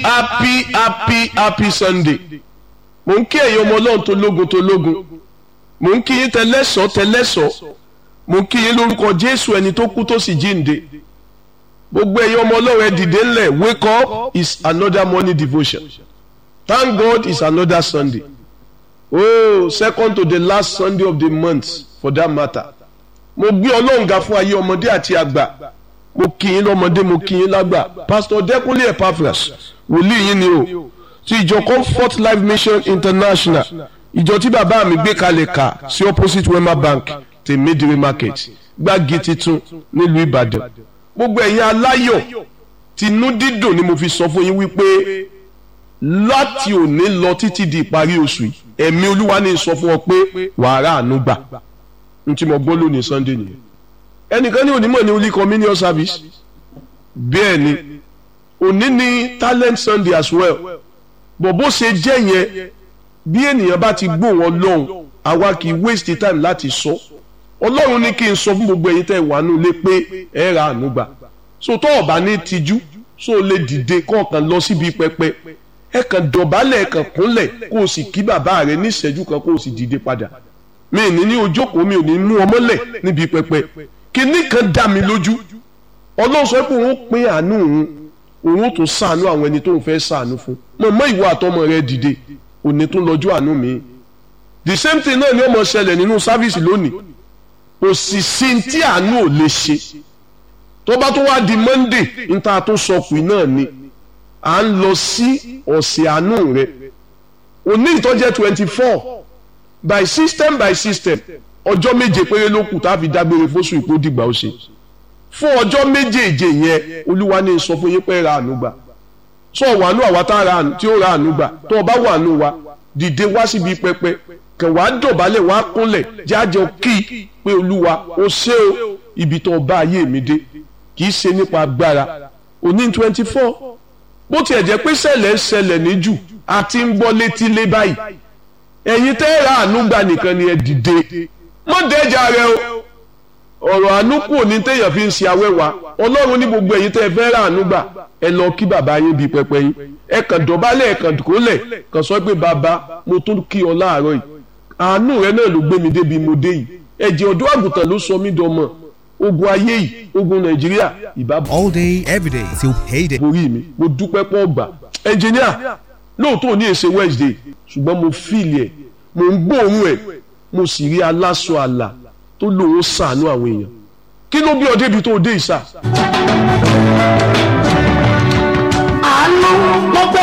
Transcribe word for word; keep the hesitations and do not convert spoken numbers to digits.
happy happy happy Sunday. Mo ń kí ẹ̀yin ọmọ Ọlọ́run tó lógun tó lógun. Mo ń kí yín tẹlẹ́sọ̀ tẹlẹ́sọ̀. Mo ń kí yín lórúkọ Jésù ẹni tó kú tó sì jíǹde. Gbogbo ẹ̀yin ọmọ Ọlọ́run ẹ dìde ńlẹ̀. Wake up is another morning devotion. Thank God it's another Sunday. Oh, second to the last Sunday of the month for that matter. Mo gbé Ọlọ́run ga fún ayé ọmọdé àti àgbà. Mo kí yín lọ́mọdé mo kí yín lágbà. Pastor Dẹ́kunlé Epaphras wòlíì yín ni o. Ti ìjọ Comfort Life Mission International. Ìjọ tí bàbá mi gbé kalẹ̀ kà sí opposite Wema Bank Tèmídìrí Market Gbági titun nílùú Ìbàdàn. Gbogbo ẹ̀yin aláyọ̀ tinú dídùn ni mo fi sọ fún yín wípé láti òní lọ títí di ìparí oṣù yìí ẹ̀mí Olúwa ní sọ fún ọ pé wàá rà àánú gbà. N tí mo gbọ́ lónìí Sunday nìyẹn. Ẹnìkan ní onímọ̀ ní Holy Communion Service. Bẹ́ẹ̀ ni òní ní Talent Sunday as well. Bọ̀ bó ṣe jẹ́ yẹn bí ènìyàn bá ti gbọ́ wọn lọ́hùn àwa kì í waste time láti sọ. Ọlọ́run ní kí n sọ fún gbogbo ẹ̀yin tẹ́ wà nínú ilé pé ẹ ra àánú gbà. So tó o bá ní tijú so lè dìde kọ̀ọ̀kan lọ síbi pẹpẹ. Ẹ kàn dọ̀bálẹ̀ ẹ kàn kúnlẹ̀ kó o sì kí bàbá rẹ ní ìṣẹ́jú kan kó o sì dìde padà. Mi ní ní ojókòó mi ò ní mú ọmọlẹ̀ níbi pẹpẹ. Kíní kan dá mi lójú. Ọlọ́run sọ pé òun pín àánú òun òun tún ṣàánú àwọn ẹni tó ń fẹ́ ṣàánú fún. Mọ̀mọ́ ìwọ àtọmọ rẹ dìde òní tó lọ́jọ́ àánú mi. The same thing náà ni ó mọ̀ ṣẹlẹ̀ nínú sáfíìsì lónìí. Kò sì sí tí àánú ò lè ṣe. Tó bá tó wá di Monday níta tó sọ pé náà ni à ń lọ sí ọ̀sẹ̀ àánú rẹ̀. Òní ìtọ́jẹ́ twenty four by system by system ọjọ́ méje péré ló kù tá a fi dágbére fóṣù ìpò dìgbà ó ṣe. Fún ọjọ́ méjèèje yẹn Olúwa ní sọ fún yín pé ra àánú gbà. Sọ wàánú àwa tá a tí ó ra àánú gbà tó o bá wàánú wa dìde wá síbi pẹpẹ kàn wá dọ̀bálẹ̀ wá kúnlẹ̀ jájọ kí pé Olúwa ó ṣé o ibi tó bá ayé mi dé kì í ṣe nípa agbára. Òní twenty four bó tiẹ̀ jẹ́ pé ṣẹlẹ̀ ń ṣẹlẹ̀ ní jù àti ń gbọ́ létí lé báyìí ẹ̀yin tẹ́ ra àánú gbà nìkan ni ẹ dìde mọ́ dẹ́jà rẹ o ọ̀rọ̀ àánú kù ní téèyàn fi ń ṣe awẹ́wà Ọlọ́run ní gbogbo ẹ̀yin tẹ́ fẹ́ ra àánú gbà ẹ lọ kí bàbá yín bíi pẹpẹ yín ẹ kàn dọ̀bálẹ̀ ẹ kàn kólẹ̀ kàn sọ pé bàbá mo tún kí ọ láàárọ̀ yìí àánú rẹ náà ló gbé mi débi mo dé yìí ẹ̀jẹ̀ ọ̀dọ́ àgùntàn ló sọ mí dọmọ ogun ayé yìí ogun Nàìjíríà ìbá all day every day till payday. borí mi mo dúpẹ́ pọ̀ gbà ẹnjìníà lóòótọ́ ní èsè Wednesday ṣùgbọ́n mo fíìlì ẹ̀ mo ń gbóòórùn ẹ̀ mo sì rí aláṣọ àlà tó lòun ṣàánú àwọn èèyàn kí ló bí ọ débi tó dé ìsà. àánú ló bẹ̀.